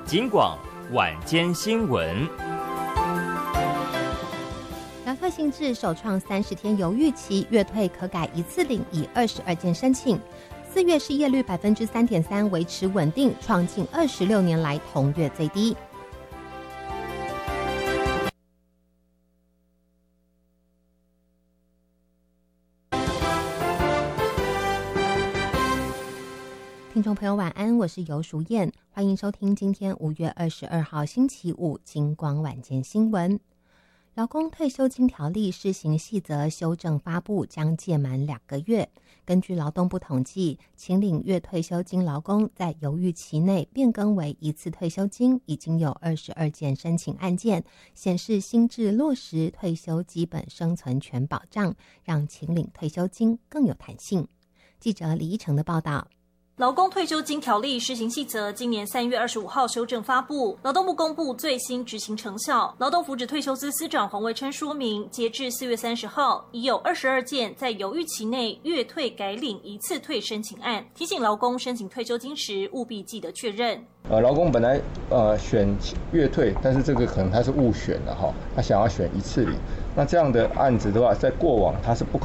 警广晚间新闻。 亚特新制首创30天犹豫期，月退可改一次领，以22件申请。4月失业率3.3%，维持稳定，创近26年来同月最低。听众朋友晚安，我是游淑燕，欢迎收听今天5月22号星期五金光晚间新闻。劳工退休金条例施行细则修正发布，将届满2个月。根据劳动部统计，请领月退休金劳工在犹豫期内变更为一次退休金，已经有22件申请案件，显示新制落实退休基本生存权保障，让请领退休金更有弹性。记者李依成的报道。 劳工退休金条例施行细则今年3月25号修正发布，劳动部公布最新执行成效。劳动福祉退休司司长黄维琛说明，截至4月30号，已有22件在犹豫期内月退改领一次退申请案，提醒劳工申请退休金时务必记得确认。 劳工本来选月退，但是这个可能他是误选的哈，他想要选一次领，那这样的案子的话，在过往他是不可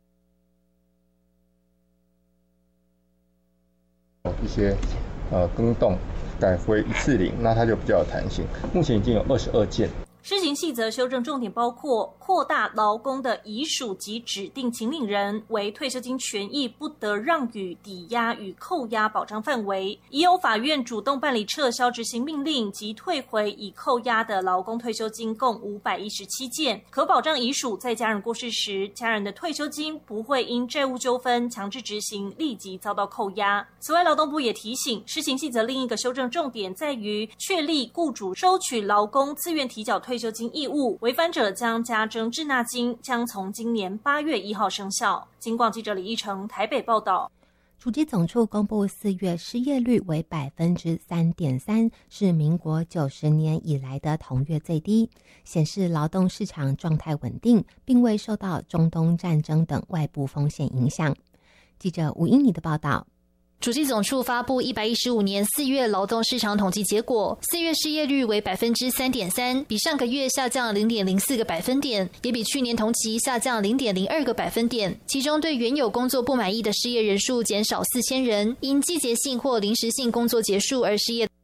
一些更动改回一次领，那它就比较有弹性。目前已经有22件。 施行细则修正重点包括扩大劳工的遗属及指定请领人为退休金权益不得让与、抵押与扣押保障范围，已有法院主动办理撤销执行命令及退回已扣押的劳工退休金共517件，可保障遗属在家人过世时，家人的退休金不会因债务纠纷强制执行立即遭到扣押。此外，劳动部也提醒，施行细则另一个修正重点在于确立雇主收取劳工自愿提缴退休金义务，违反者将加征滞纳金，将从今年8月1号生效。警广记者李依成台北报道。 主计总处公布4月失业率为3.3%，是民国90年以来的同月最低，显示劳动市场状态稳定，并未受到中东战争等外部风险影响。记者吴英妮的报道。 主计总处发布115年4月劳动市场统计结果，4月失业率为3.3%，比上个月下降0.04个百分点，也比去年同期下降0.02个百分点。其中对原有工作不满意的失业人数减少4000人，因季节性或临时性工作结束而失业。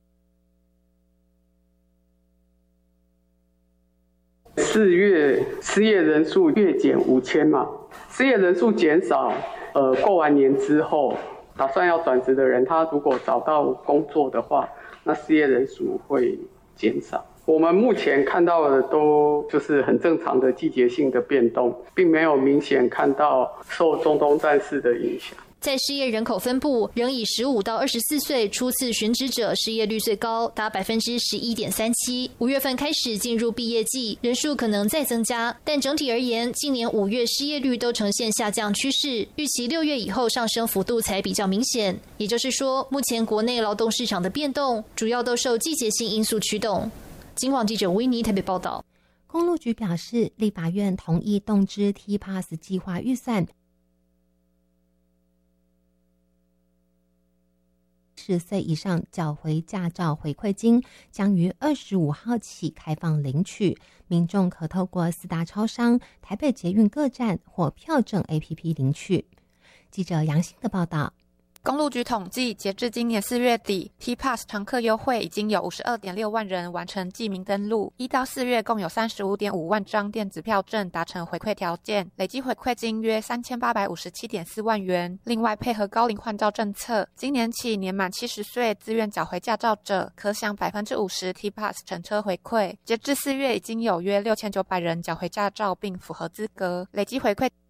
4月失业人数月减5000嘛，失业人数减少，过完年之后。打算要转职的人，他如果找到工作的话，那失业人数会减少。我们目前看到的都就是很正常的季节性的变动，并没有明显看到受中东战事的影响。 在失业人口分布，仍以15到24岁初次寻职者失业率最高，达11.37%。5月份开始进入毕业季，人数可能再增加，但整体而言，今年5月失业率都呈现下降趋势，预期6月以后上升幅度才比较明显。也就是说，目前国内劳动市场的变动，主要都受季节性因素驱动。警广记者维尼台北报道。 公路局表示，立法院同意动支 T-Pass 计划预算。10岁以上缴回驾照回馈金将于25号起开放领取，民众可透过4大超商、台北捷运各站或票证 APP 领取。记者杨欣的报道。 公路局统计，截至今年4月底 ，T-Pass 乘客优惠已经有52.6万人完成记名登录，1到4月共有35.5万张电子票证达成回馈条件，累计回馈金约3857.4万元。另外，配合高龄换照政策，今年起年满70岁自愿缴回驾照者，可享50% T-Pass 乘车回馈。截至4月，已经有约6900人缴回驾照并符合资格，累计回馈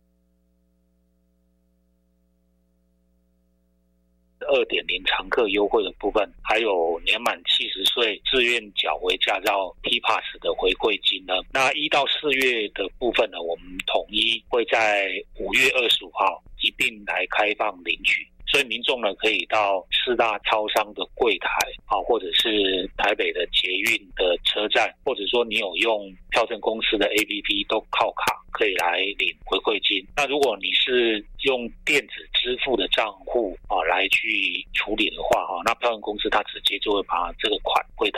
2.0 常客优惠的部分，还有年满70岁自愿缴回驾照 T-Pass 的回馈金呢。那1到4月的部分呢，我们统一会在5月25号一并来开放领取。所以民众呢可以到4大超商的柜台或者是台北的捷运的车站，或者说你有用票证公司的 APP 都靠卡可以来领回馈金。那如果你是用电子支付的账户来去处理的话，那票证公司它直接就会把这个款汇到